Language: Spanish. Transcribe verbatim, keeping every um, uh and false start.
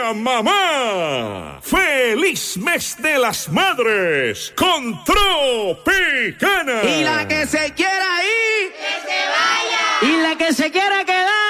día, mamá! ¡Feliz mes de las madres con Tropicana! Y la que se quiera ir, ¡que se vaya! Y la que se quiera quedar,